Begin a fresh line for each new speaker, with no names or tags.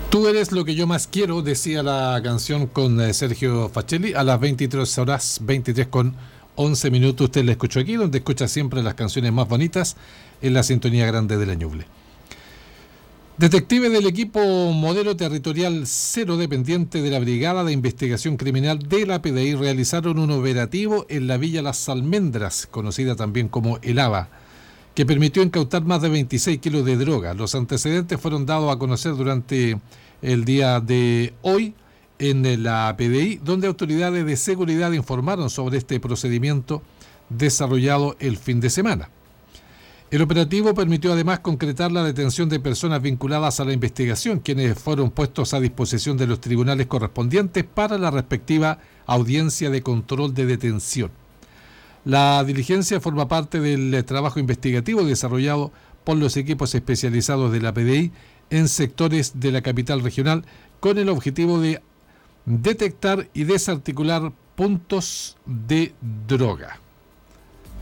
Tú eres lo que yo más quiero, decía la canción con Sergio Facelli. A las 23 horas, 23 con 11 minutos, usted la escuchó aquí, donde escucha siempre las canciones más bonitas, en la sintonía grande de la Ñuble. Detectives del equipo modelo territorial 0 dependiente de la Brigada de Investigación Criminal de la PDI realizaron un operativo en la Villa Las Almendras, conocida también como El Aba, que permitió incautar más de 26 kilos de droga. Los antecedentes fueron dados a conocer durante el día de hoy en la PDI, donde autoridades de seguridad informaron sobre este procedimiento desarrollado el fin de semana. El operativo permitió además concretar la detención de personas vinculadas a la investigación, quienes fueron puestos a disposición de los tribunales correspondientes para la respectiva audiencia de control de detención. La diligencia forma parte del trabajo investigativo desarrollado por los equipos especializados de la PDI en sectores de la capital regional con el objetivo de detectar y desarticular puntos de droga.